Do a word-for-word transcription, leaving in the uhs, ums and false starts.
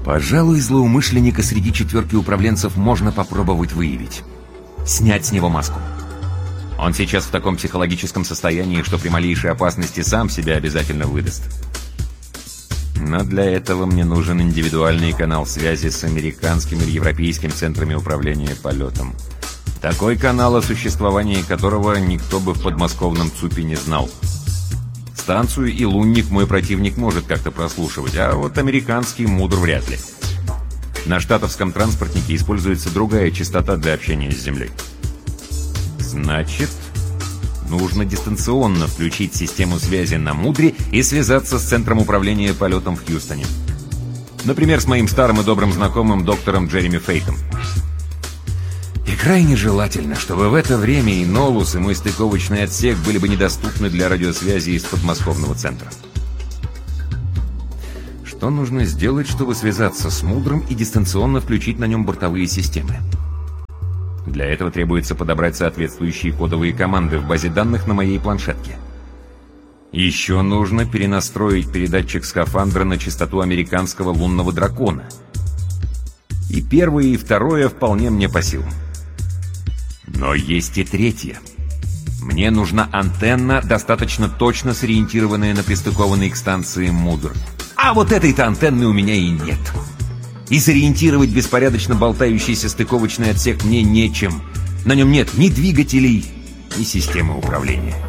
Пожалуй, злоумышленника среди четверки управленцев можно попробовать выявить. Снять с него маску. Он сейчас в таком психологическом состоянии, что при малейшей опасности сам себя обязательно выдаст. Но для этого мне нужен индивидуальный канал связи с американским или европейским центрами управления полетом. Такой канал, о существовании которого никто бы в подмосковном ЦУПе не знал. Станцию и лунник мой противник может как-то прослушивать, а вот американский мудр вряд ли. На штатовском транспортнике используется другая частота для общения с Землей. Значит, нужно дистанционно включить систему связи на Мудре и связаться с центром управления полетом в Хьюстоне. Например, с моим старым и добрым знакомым доктором Джереми Фейтом. И крайне желательно, чтобы в это время и Нолус, и мой стыковочный отсек были бы недоступны для радиосвязи из подмосковного центра. Что нужно сделать, чтобы связаться с Мудром и дистанционно включить на нем бортовые системы? Для этого требуется подобрать соответствующие кодовые команды в базе данных на моей планшетке. Еще нужно перенастроить передатчик скафандра на частоту американского лунного дракона. И первое, и второе вполне мне по силам. Но есть и третье. Мне нужна антенна, достаточно точно сориентированная на пристыкованной к станции Мудр. А вот этой-то антенны у меня и нет. И сориентировать беспорядочно болтающийся стыковочный отсек мне нечем. На нем нет ни двигателей, ни системы управления.